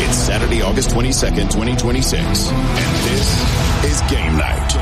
It's Saturday, August 22nd, 2026, and this is Game Night.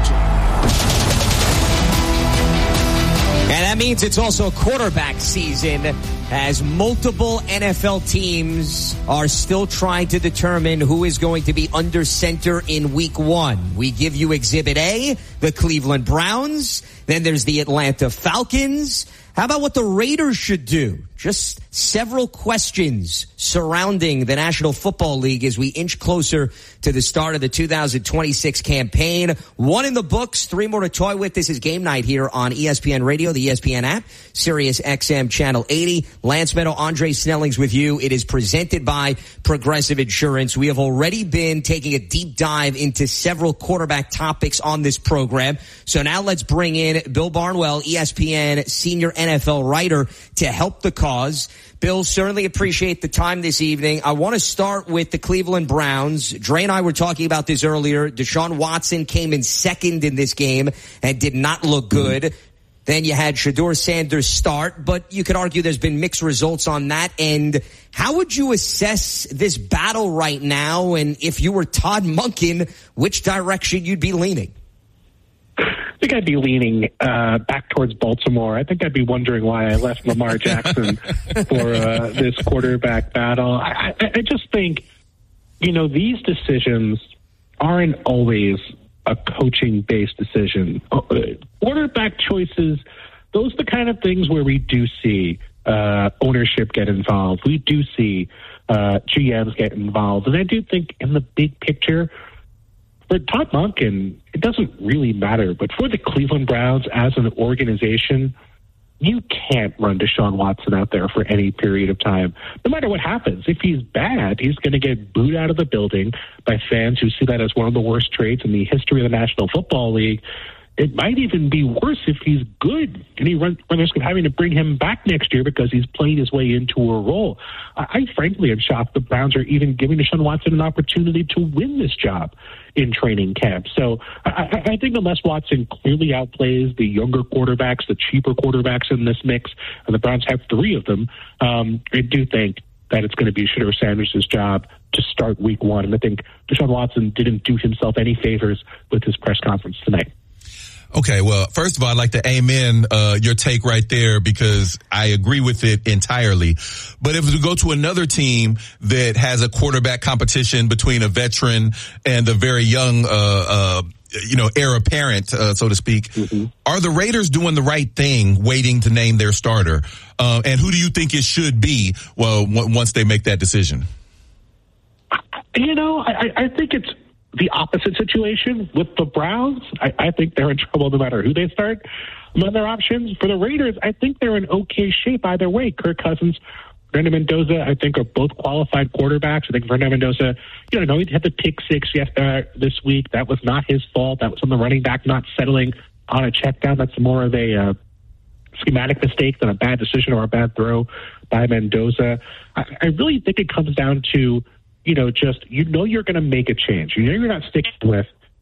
And that means it's also quarterback season, as multiple NFL teams are still trying to determine who is going to be under center in week one. We give you Exhibit A, the Cleveland Browns. Then there's the Atlanta Falcons. How about what the Raiders should do? Just several questions surrounding the National Football League as we inch closer to the start of the 2026 campaign. One in the books, three more to toy with. This is Game Night here on ESPN Radio, the ESPN app, Sirius XM Channel 80. Lance Meadow, Andre Snellings with you. It is presented by Progressive Insurance. We have already been taking a deep dive into several quarterback topics on this program. So now let's bring in Bill Barnwell, ESPN senior NFL writer, to help the cause. Bill, certainly appreciate the time this evening. I want to start with the Cleveland Browns. Dre and I were talking about this earlier. Deshaun Watson came in second in this game and did not look good. Then you had Shedeur Sanders start, but you could argue there's been mixed results on that end. How would you assess this battle right now? And if you were Todd Monken, which direction you'd be leaning? I think I'd be leaning back towards Baltimore. I think I'd be wondering why I left Lamar Jackson for this quarterback battle. I just think, these decisions aren't always a coaching-based decision. Quarterback choices, those are the kind of things where we do see ownership get involved. We do see GMs get involved. And I do think in the big picture, for Todd Monken, it doesn't really matter. But for the Cleveland Browns as an organization, you can't run Deshaun Watson out there for any period of time. No matter what happens, if he's bad, he's going to get booed out of the building by fans who see that as one of the worst trades in the history of the National Football League. It might even be worse if he's good and he runs the risk of having to bring him back next year because he's playing his way into a role. I frankly am shocked the Browns are even giving Deshaun Watson an opportunity to win this job in training camp. So I think unless Watson clearly outplays the younger quarterbacks, the cheaper quarterbacks in this mix, and the Browns have three of them, I do think that it's going to be Shedeur Sanders' job to start week one. And I think Deshaun Watson didn't do himself any favors with his press conference tonight. Okay, well, first of all, I'd like to amen your take right there because I agree with it entirely. But if we go to another team that has a quarterback competition between a veteran and a very young, heir apparent, so to speak, are the Raiders doing the right thing waiting to name their starter? And who do you think it should be, once they make that decision? I think it's the opposite situation with the Browns. I think they're in trouble no matter who they start among their options. For the Raiders, I think they're in okay shape either way. Kirk Cousins, Fernando Mendoza, I think are both qualified quarterbacks. I think Fernando Mendoza, he had the pick six this week. That was not his fault. That was on the running back not settling on a check down. That's more of a schematic mistake than a bad decision or a bad throw by Mendoza. I really think it comes down to you're going to make a change. You're not sticking with,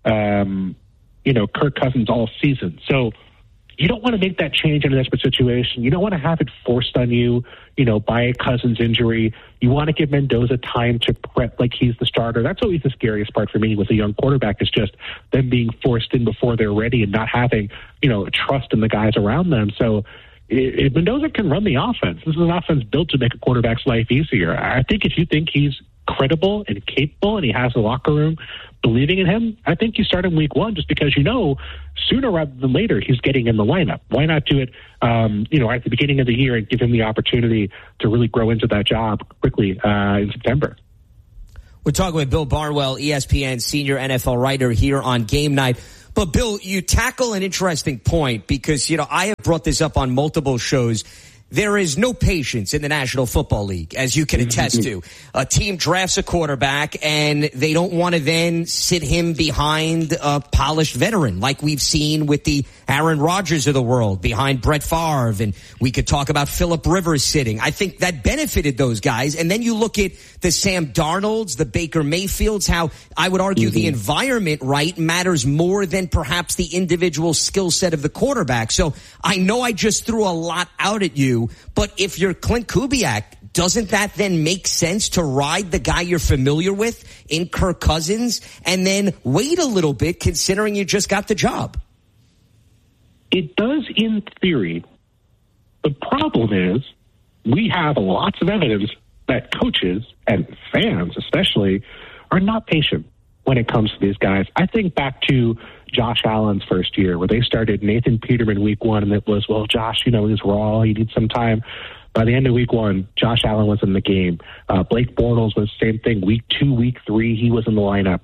Kirk Cousins all season. So you don't want to make that change in a desperate situation. You don't want to have it forced on you, by a Cousins injury. You want to give Mendoza time to prep like he's the starter. That's always the scariest part for me with a young quarterback is just them being forced in before they're ready and not having, trust in the guys around them. So if Mendoza can run the offense, this is an offense built to make a quarterback's life easier. I think if you think he's credible and capable and he has a locker room believing in him, I think you start in week one just because sooner rather than later he's getting in the lineup. Why not do it at the beginning of the year and give him the opportunity to really grow into that job quickly in September? We're talking with Bill Barnwell, ESPN senior NFL writer here on Game Night. But Bill, you tackle an interesting point because, I have brought this up on multiple shows. There is no patience in the National Football League, as you can attest to. A team drafts a quarterback, and they don't want to then sit him behind a polished veteran, like we've seen with the Aaron Rodgers of the world, behind Brett Favre, and we could talk about Phillip Rivers sitting. I think that benefited those guys. And then you look at the Sam Darnolds, the Baker Mayfields, how I would argue the environment, matters more than perhaps the individual skill set of the quarterback. So I know I just threw a lot out at you, but if you're Clint Kubiak, doesn't that then make sense to ride the guy you're familiar with in Kirk Cousins and then wait a little bit considering you just got the job? It does in theory. The problem is we have lots of evidence that coaches and fans especially are not patient when it comes to these guys. I think back to Josh Allen's first year where they started Nathan Peterman week one, and it was, well, Josh, he's raw. He needs some time. By the end of week one, Josh Allen was in the game. Blake Bortles was the same thing. Week 2, week 3, he was in the lineup.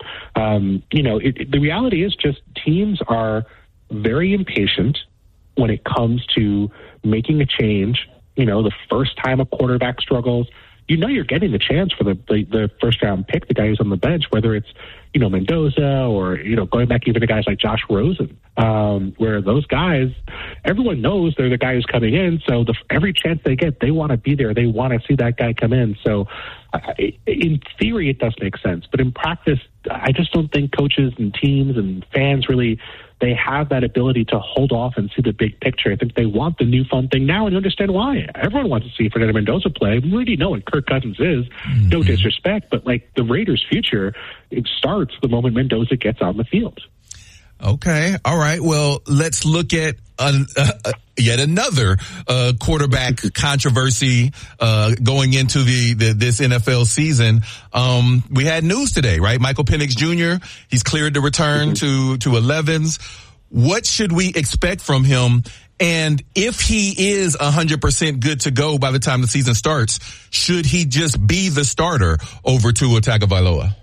The reality is just teams are very impatient when it comes to making a change. The first time a quarterback struggles, you're getting the chance for the first round pick, the guy who's on the bench, whether it's, Mendoza or, going back even to guys like Josh Rosen, where those guys, everyone knows they're the guy who's coming in. So every chance they get, they want to be there. They want to see that guy come in. So in theory, it does make sense. But in practice, I just don't think coaches and teams and fans really, they have that ability to hold off and see the big picture. I think they want the new fun thing now, and you understand why. Everyone wants to see Fernando Mendoza play. We already know what Kirk Cousins is. No disrespect, but the Raiders' future, it starts the moment Mendoza gets on the field. Okay. All right. Well, let's look at yet another quarterback controversy going into this NFL season. We had news today, right? Michael Penix Jr., he's cleared to return to 11s. What should we expect from him? And if he is 100% good to go by the time the season starts, should he just be the starter over Tua Tagovailoa?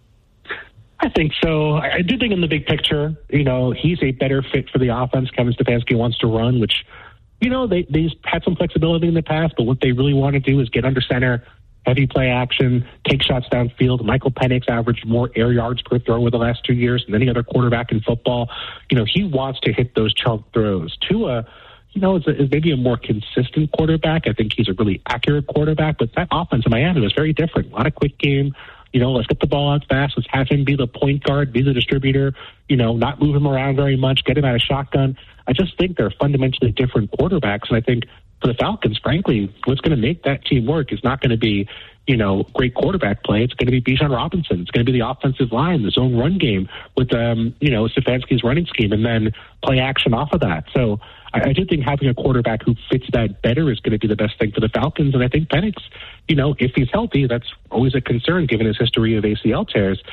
I think so. I do think in the big picture, he's a better fit for the offense Kevin Stefanski wants to run, which, they've had some flexibility in the past, but what they really want to do is get under center, heavy play action, take shots downfield. Michael Penix averaged more air yards per throw over the last 2 years than any other quarterback in football. He wants to hit those chunk throws. Tua, is maybe a more consistent quarterback. I think he's a really accurate quarterback, but that offense in Miami was very different. A lot of quick game. Let's get the ball out fast. Let's have him be the point guard, be the distributor, not move him around very much, get him out of shotgun. I just think they're fundamentally different quarterbacks. And I think for the Falcons, frankly, what's going to make that team work is not going to be, great quarterback play. It's going to be Bijan Robinson. It's going to be the offensive line, the zone run game with, Stefanski's running scheme, and then play action off of that. So I do think having a quarterback who fits that better is going to be the best thing for the Falcons. And I think Penix, if he's healthy, that's always a concern given his history of ACL tears.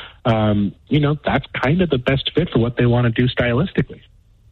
That's kind of the best fit for what they want to do stylistically.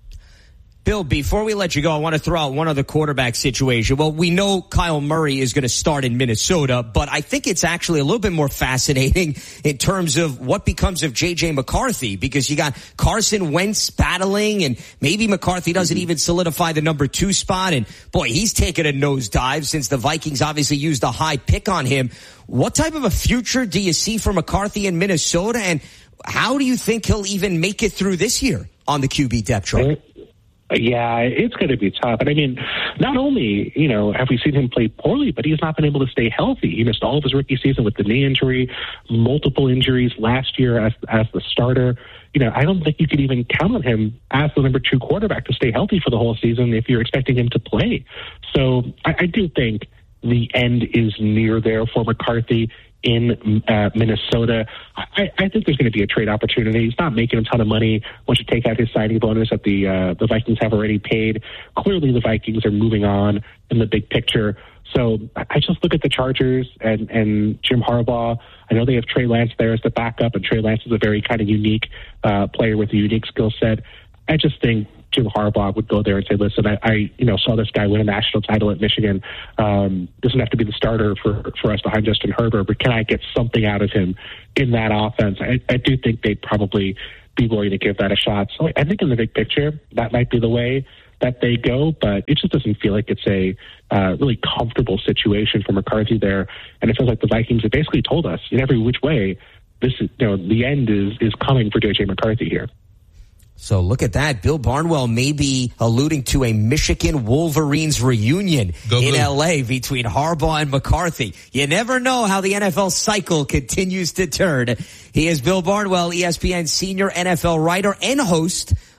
Bill, before we let you go, I want to throw out one other quarterback situation. Well, we know Kyle Murray is going to start in Minnesota, but I think it's actually a little bit more fascinating in terms of what becomes of J.J. McCarthy, because you got Carson Wentz battling, and maybe McCarthy doesn't even solidify the number 2 spot. And boy, he's taken a nosedive since the Vikings obviously used a high pick on him. What type of a future do you see for McCarthy in Minnesota, and how do you think he'll even make it through this year on the QB depth chart? Yeah, it's going to be tough. And I mean, not only, have we seen him play poorly, but he's not been able to stay healthy. He missed all of his rookie season with the knee injury, multiple injuries last year as the starter. I don't think you could even count on him as the number 2 quarterback to stay healthy for the whole season if you're expecting him to play. So I do think the end is near there for McCarthy in Minnesota. I think there's going to be a trade opportunity. He's not making a ton of money once you take out his signing bonus that the Vikings have already paid. Clearly, the Vikings are moving on in the big picture. So I just look at the Chargers and Jim Harbaugh. I know they have Trey Lance there as the backup, and Trey Lance is a very kind of unique player with a unique skill set. I just think Jim Harbaugh would go there and say, listen, I saw this guy win a national title at Michigan. Doesn't have to be the starter for us behind Justin Herbert, but can I get something out of him in that offense? I do think they'd probably be willing to give that a shot. So I think in the big picture, that might be the way that they go, but it just doesn't feel like it's a really comfortable situation for McCarthy there. And it feels like the Vikings have basically told us in every which way, this is, the end is coming for J.J. McCarthy here. So look at that. Bill Barnwell may be alluding to a Michigan Wolverines reunion in L.A. between Harbaugh and McCarthy. You never know how the NFL cycle continues to turn. He is Bill Barnwell, ESPN senior NFL writer and host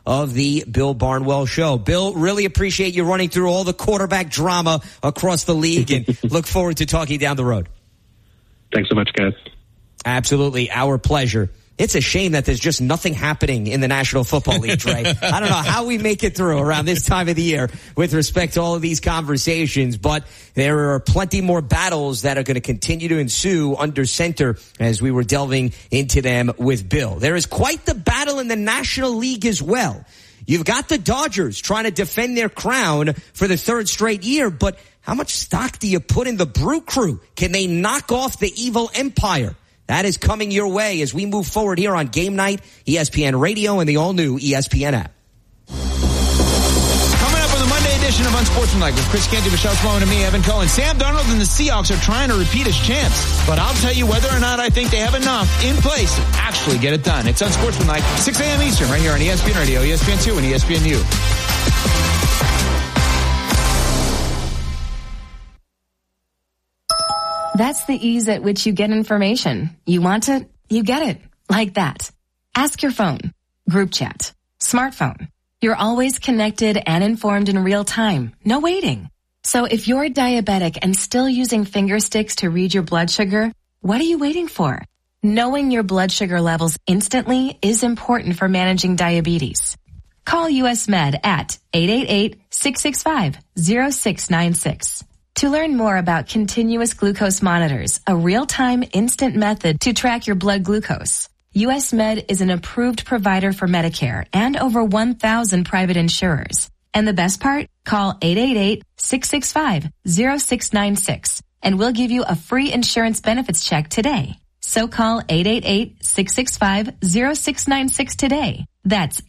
of the Bill Barnwell Show. Bill, really appreciate you running through all the quarterback drama across the league and look forward to talking down the road. Thanks so much, guys. Absolutely. Our pleasure. It's a shame that there's just nothing happening in the National Football League, Trey. I don't know how we make it through around this time of the year with respect to all of these conversations, but there are plenty more battles that are going to continue to ensue under center as we were delving into them with Bill. There is quite the battle in the National League as well. You've got the Dodgers trying to defend their crown for the third straight year, but how much stock do you put in the Brew Crew? Can they knock off the evil empire? That is coming your way as we move forward here on Game Night, ESPN Radio, and the all-new ESPN app. Coming up on the Monday edition of Unsportsmanlike with Chris Canty, Michelle Sloan, and me, Evan Cohen. Sam Darnold and the Seahawks are trying to repeat as champs, but I'll tell you whether or not I think they have enough in place to actually get it done. It's Unsportsmanlike, 6 a.m. Eastern, right here on ESPN Radio, ESPN2, and ESPNU. That's the ease at which you get information. You want it, you get it. Like that. Ask your phone. Group chat. Smartphone. You're always connected and informed in real time. No waiting. So if you're diabetic and still using finger sticks to read your blood sugar, what are you waiting for? Knowing your blood sugar levels instantly is important for managing diabetes. Call US Med at 888-665-0696. To learn more about continuous glucose monitors, a real-time instant method to track your blood glucose, US Med is an approved provider for Medicare and over 1,000 private insurers. And the best part? Call 888-665-0696 and we'll give you a free insurance benefits check today. So call 888-665-0696 today. That's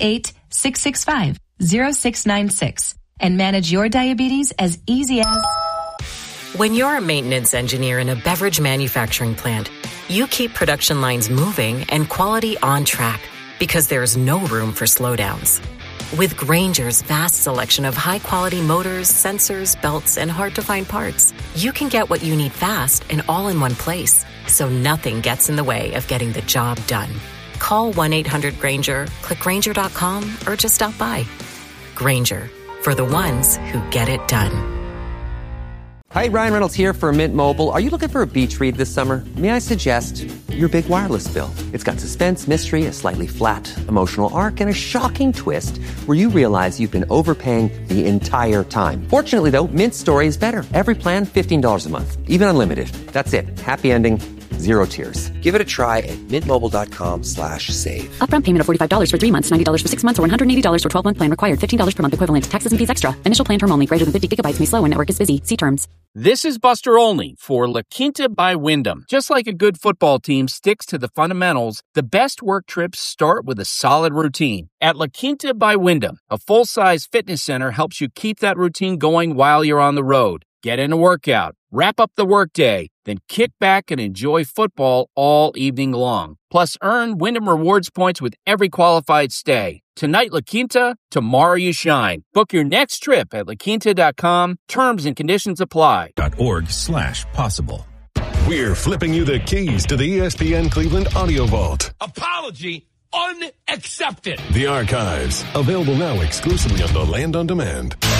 888-665-0696. And manage your diabetes as easy as... When you're a maintenance engineer in a beverage manufacturing plant, you keep production lines moving and quality on track because there's no room for slowdowns. With Grainger's vast selection of high-quality motors, sensors, belts, and hard-to-find parts, you can get what you need fast and all in one place, so nothing gets in the way of getting the job done. Call 1-800-GRAINGER, click Grainger.com, or just stop by. Grainger, for the ones who get it done. Hi, Ryan Reynolds here for Mint Mobile. Are you looking for a beach read this summer? May I suggest your big wireless bill? It's got suspense, mystery, a slightly flat, emotional arc, and a shocking twist where you realize you've been overpaying the entire time. Fortunately, though, Mint's story is better. Every plan, $15 a month. Even unlimited. That's it. Happy ending. Zero tears. Give it a try at mintmobile.com/save. Upfront payment of $45 for 3 months, $90 for 6 months, or $180 for 12-month plan required. $15 per month equivalent. Taxes and fees extra. Initial plan term only. Greater than 50 gigabytes may slow when network is busy. See terms. This is Buster Olney for La Quinta by Wyndham. Just like a good football team sticks to the fundamentals, the best work trips start with a solid routine. At La Quinta by Wyndham, a full-size fitness center helps you keep that routine going while you're on the road. Get in a workout, wrap up the workday, then kick back and enjoy football all evening long. Plus, earn Wyndham Rewards points with every qualified stay. Tonight, La Quinta, tomorrow you shine. Book your next trip at laquinta.com. Terms and conditions apply. .org/possible. We're flipping you the keys to the ESPN Cleveland Audio Vault. Apology unaccepted. The archives, available now exclusively on The Land on Demand.